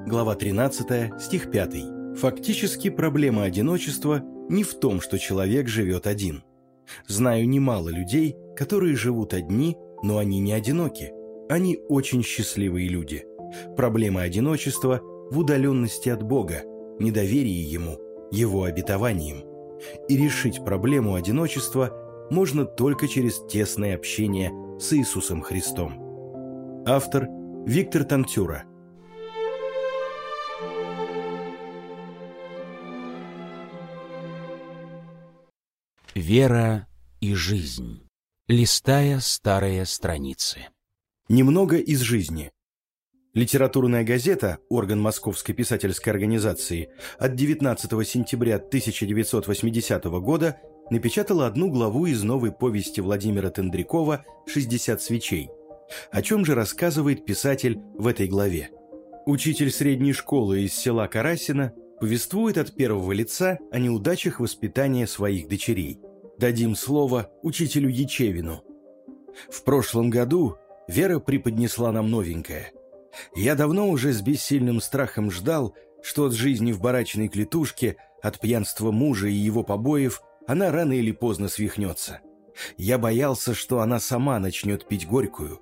глава 13, стих 5. Фактически проблема одиночества не в том, что человек живет один. Знаю немало людей, которые живут одни, но они не одиноки. Они очень счастливые люди. Проблема одиночества в удаленности от Бога, недоверии Ему, Его обетованиям. И решить проблему одиночества можно только через тесное общение с Иисусом Христом. Автор Виктор Танцюра. Вера и жизнь. Листая старые страницы. Немного из жизни. Литературная газета, орган Московской писательской организации, от 19 сентября 1980 года напечатала одну главу из новой повести Владимира Тендрякова «60 свечей». О чем же рассказывает писатель в этой главе? Учитель средней школы из села Карасино повествует от первого лица о неудачах воспитания своих дочерей. Дадим слово учителю Ячевину. В прошлом году Вера преподнесла нам новенькое. Я давно уже с бессильным страхом ждал, что от жизни в барачной клетушке, от пьянства мужа и его побоев она рано или поздно свихнется. Я боялся, что она сама начнет пить горькую.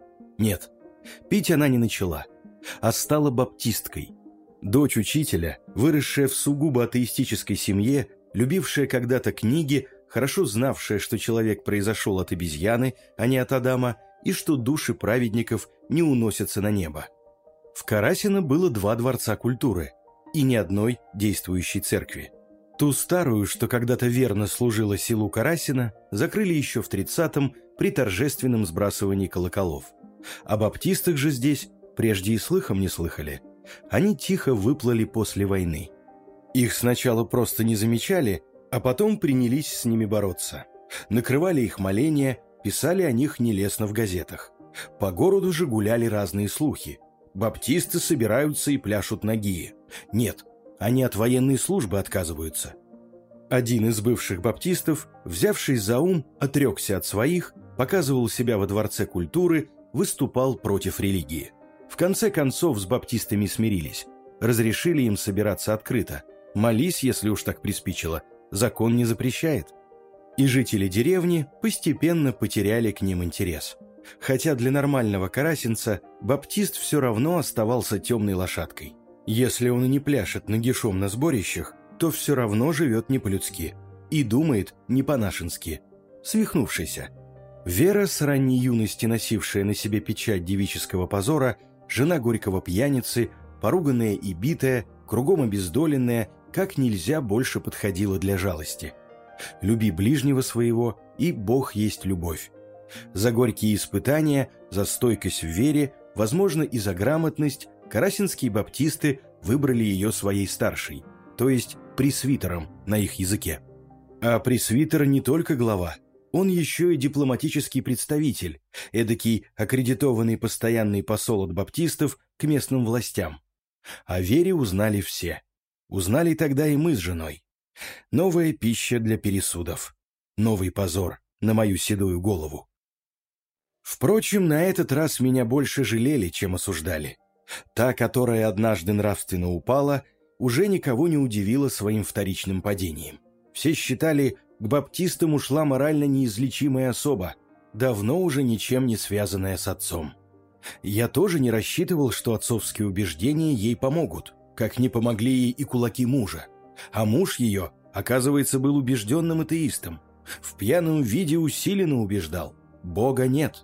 Нет, пить она не начала, а стала баптисткой. Дочь учителя, выросшая в сугубо атеистической семье, любившая когда-то книги, хорошо знавшая, что человек произошел от обезьяны, а не от Адама, и что души праведников не уносятся на небо. В Карасино было 2 дворца культуры и ни одной действующей церкви. Ту старую, что когда-то верно служила селу Карасино, закрыли еще в 30-м при торжественном сбрасывании колоколов. О баптистах же здесь прежде и слыхом не слыхали. Они тихо выплыли после войны. Их сначала просто не замечали, а потом принялись с ними бороться. Накрывали их моления, писали о них нелестно в газетах. По городу же гуляли разные слухи. Баптисты собираются и пляшут нагие. Нет, они от военной службы отказываются. Один из бывших баптистов, взявшись за ум, отрекся от своих, показывал себя во Дворце культуры, выступал против религии. В конце концов с баптистами смирились. Разрешили им собираться открыто. Молись, если уж так приспичило. Закон не запрещает. И жители деревни постепенно потеряли к ним интерес. Хотя для нормального карасинца баптист все равно оставался темной лошадкой. Если он и не пляшет нагишом на сборищах, то все равно живет не по-людски и думает не по-нашенски. Свихнувшийся. Вера, с ранней юности носившая на себе печать девического позора, жена горького пьяницы, поруганная и битая, кругом обездоленная, как нельзя больше подходила для жалости. Люби ближнего своего, и Бог есть любовь. За горькие испытания, за стойкость в вере, возможно, и за грамотность, карасинские баптисты выбрали ее своей старшей, то есть пресвитером на их языке. А пресвитер не только глава, он еще и дипломатический представитель, эдакий аккредитованный постоянный посол от баптистов к местным властям. О вере узнали все. Узнали тогда и мы с женой. Новая пища для пересудов. Новый позор на мою седую голову. Впрочем, на этот раз меня больше жалели, чем осуждали. Та, которая однажды нравственно упала, уже никого не удивила своим вторичным падением. Все считали, к баптистам ушла морально неизлечимая особа, давно уже ничем не связанная с отцом. Я тоже не рассчитывал, что отцовские убеждения ей помогут, как не помогли ей и кулаки мужа. А муж ее, оказывается, был убежденным атеистом. В пьяном виде усиленно убеждал: Бога нет.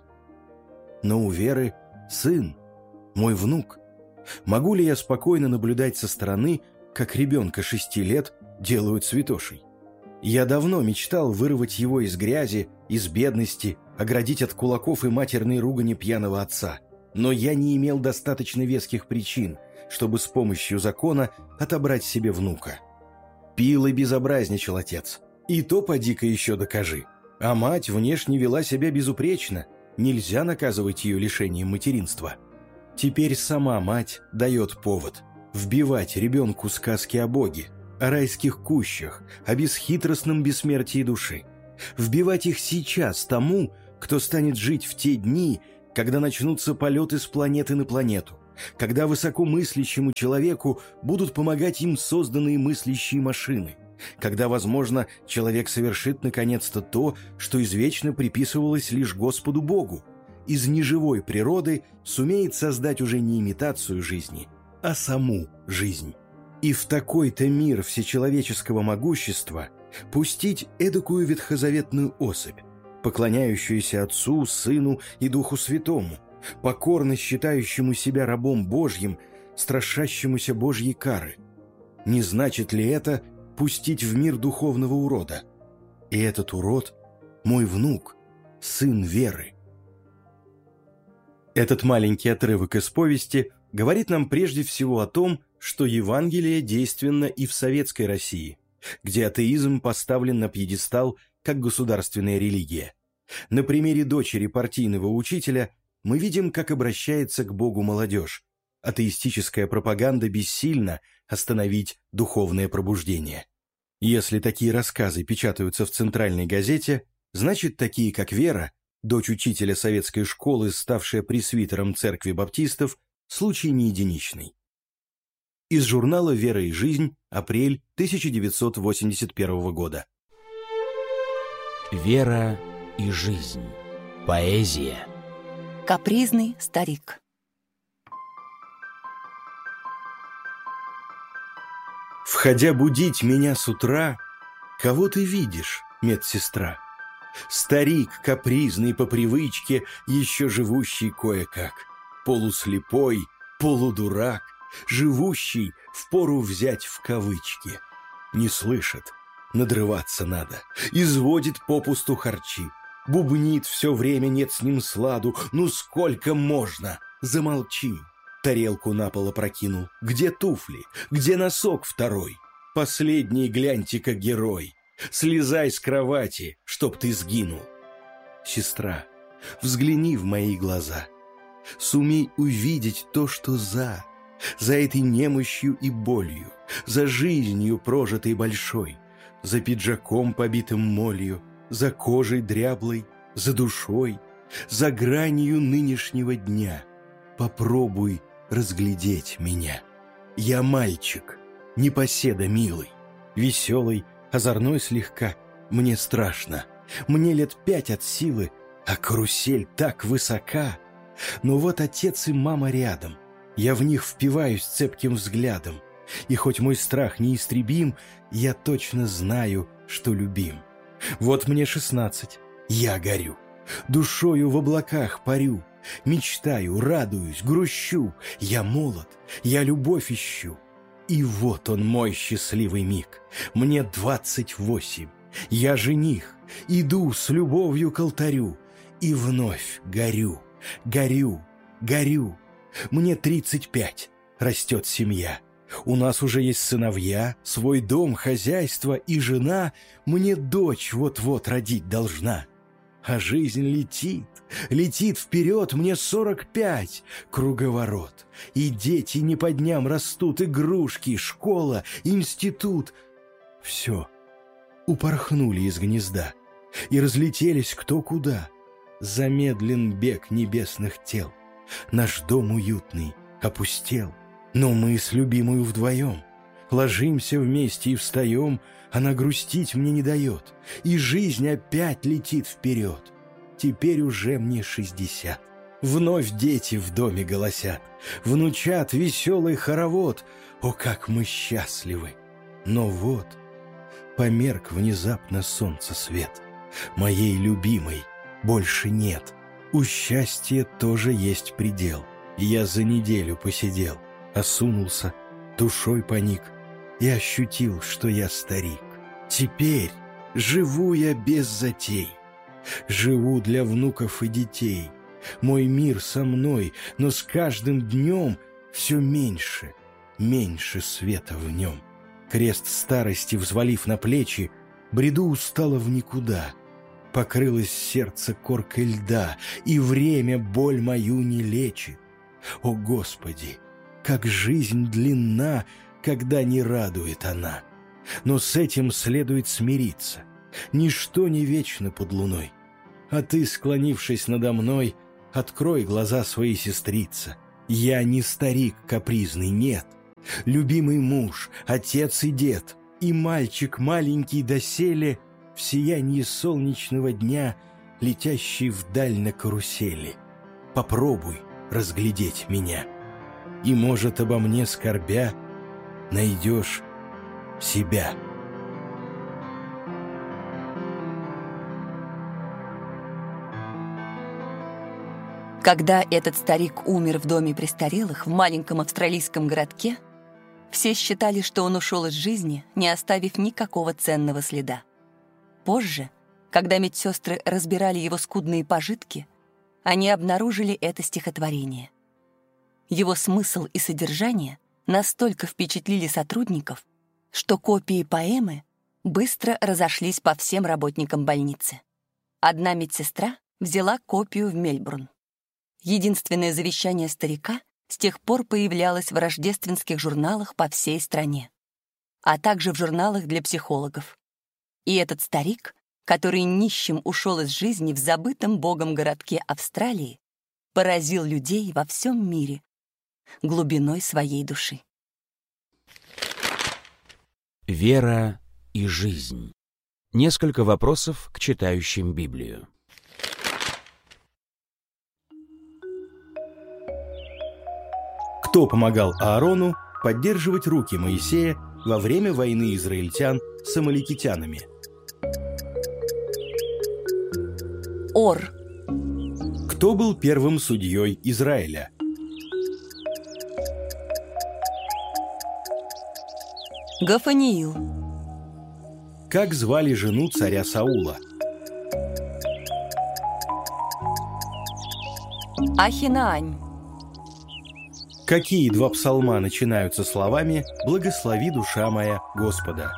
Но у Веры сын, мой внук. Могу ли я спокойно наблюдать со стороны, как ребенка 6 лет делают святошей? Я давно мечтал вырвать его из грязи, из бедности, оградить от кулаков и матерной ругани пьяного отца. Но я не имел достаточно веских причин, чтобы с помощью закона отобрать себе внука. Пил и безобразничал отец. И то поди-ка еще докажи. А мать внешне вела себя безупречно. Нельзя наказывать ее лишением материнства. Теперь сама мать дает повод вбивать ребенку сказки о Боге, о райских кущах, о бесхитростном бессмертии души. Вбивать их сейчас тому, кто станет жить в те дни, когда начнутся полеты с планеты на планету, когда высокомыслящему человеку будут помогать им созданные мыслящие машины, когда, возможно, человек совершит наконец-то то, что извечно приписывалось лишь Господу Богу, из неживой природы сумеет создать уже не имитацию жизни, а саму жизнь. И в такой-то мир всечеловеческого могущества пустить эдакую ветхозаветную особь, поклоняющуюся Отцу, Сыну и Духу Святому, покорно считающему себя рабом Божьим, страшащемуся Божьей кары. Не значит ли это пустить в мир духовного урода? И этот урод – мой внук, сын веры. Этот маленький отрывок из повести говорит нам прежде всего о том, что Евангелие действенно и в советской России, где атеизм поставлен на пьедестал как государственная религия. На примере дочери партийного учителя мы видим, как обращается к Богу молодежь. Атеистическая пропаганда бессильна остановить духовное пробуждение. Если такие рассказы печатаются в центральной газете, значит, такие как Вера, дочь учителя советской школы, ставшая пресвитером церкви баптистов, случай не единичный. Из журнала «Вера и жизнь», апрель 1981 года. Вера и жизнь. Поэзия. Капризный старик. Входя будить меня с утра, кого ты видишь, медсестра? Старик, капризный по привычке, еще живущий кое-как, полуслепой, полудурак, живущий впору взять в кавычки. Не слышит, надрываться надо, изводит попусту харчи, бубнит все время, нет с ним сладу, ну сколько можно, замолчи. Тарелку на пол опрокинул, где туфли, где носок второй? Последний гляньте-ка герой, слезай с кровати, чтоб ты сгинул. Сестра, взгляни в мои глаза, сумей увидеть то, что за этой немощью и болью, за жизнью прожитой большой, за пиджаком, побитым молью, за кожей дряблой, за душой, за гранью нынешнего дня. Попробуй разглядеть меня. Я мальчик, непоседа милый, веселый, озорной слегка. Мне страшно, мне лет 5 от силы, а карусель так высока. Но вот отец и мама рядом, я в них впиваюсь цепким взглядом. И хоть мой страх неистребим, я точно знаю, что любим. Вот мне 16, я горю, душою в облаках парю, мечтаю, радуюсь, грущу, я молод, я любовь ищу. И вот он мой счастливый миг, мне 28, я жених, иду с любовью к алтарю, и вновь горю, горю, горю. Мне 35, растет семья, у нас уже есть сыновья, свой дом, хозяйство и жена, мне дочь вот-вот родить должна. А жизнь летит, летит вперед, мне 45, круговорот. И дети не по дням растут, игрушки, школа, институт. Все, упорхнули из гнезда и разлетелись кто куда. Замедлен бег небесных тел, наш дом уютный опустел, но мы с любимою вдвоем ложимся вместе и встаем. Она грустить мне не дает, и жизнь опять летит вперед. Теперь уже мне 60. Вновь дети в доме голосят, внучат веселый хоровод. О, как мы счастливы! Но вот померк внезапно солнце свет. Моей любимой больше нет. У счастья тоже есть предел. Я за неделю посидел, осунулся, душой поник и ощутил, что я старик. Теперь живу я без затей, живу для внуков и детей. Мой мир со мной, но с каждым днем все меньше, меньше света в нем. Крест старости взвалив на плечи, бреду устало в никуда. Покрылось сердце коркой льда, и время боль мою не лечит. О, Господи, как жизнь длинна, когда не радует она. Но с этим следует смириться. Ничто не вечно под луной. А ты, склонившись надо мной, открой глаза своей, сестрица. Я не старик капризный, нет. Любимый муж, отец и дед, и мальчик маленький доселе в сиянии солнечного дня, летящий вдаль на карусели. Попробуй разглядеть меня, и, может, обо мне скорбя, найдешь себя. Когда этот старик умер в доме престарелых в маленьком австралийском городке, все считали, что он ушел из жизни, не оставив никакого ценного следа. Позже, когда медсестры разбирали его скудные пожитки, они обнаружили это стихотворение. Его смысл и содержание настолько впечатлили сотрудников, что копии поэмы быстро разошлись по всем работникам больницы. Одна медсестра взяла копию в Мельбурн. Единственное завещание старика с тех пор появлялось в рождественских журналах по всей стране, а также в журналах для психологов. И этот старик, который нищим ушел из жизни в забытом богом городке Австралии, поразил людей во всем мире глубиной своей души. Вера и жизнь. Несколько вопросов к читающим Библию. Кто помогал Аарону поддерживать руки Моисея во время войны израильтян с амаликитянами? Ор. Кто был первым судьей Израиля? Гафаниил. Как звали жену царя Саула? Ахинаань. Какие два псалма начинаются словами «Благослови, душа моя, Господа»?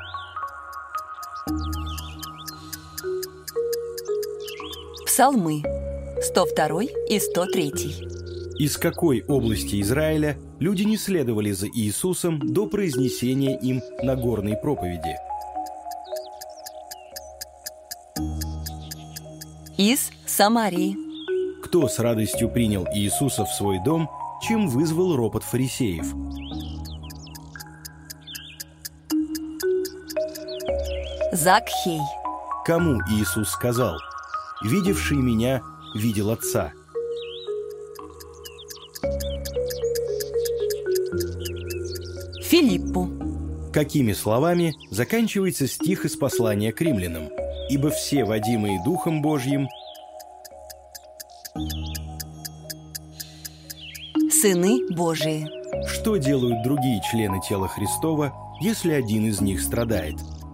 Псалмы 102 и 103. Из какой области Израиля люди не следовали за Иисусом до произнесения им Нагорной проповеди? Из Самарии. Кто с радостью принял Иисуса в свой дом, чем вызвал ропот фарисеев? Закхей. Кому Иисус сказал: «Видевший меня, видел Отца»? Филиппу. Какими словами заканчивается стих из послания к римлянам? «Ибо все, водимые Духом Божьим, Сыны Божии. что делают другие члены тела Христова, если один из них страдает?»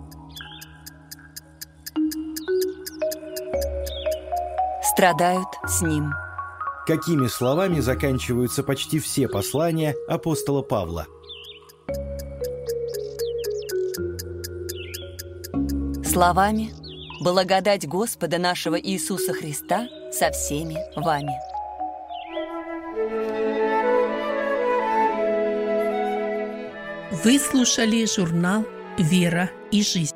Страдают с ним. Какими словами заканчиваются почти все послания апостола Павла? Словами «Благодать Господа нашего Иисуса Христа со всеми вами». Вы слушали журнал «Вера и жизнь».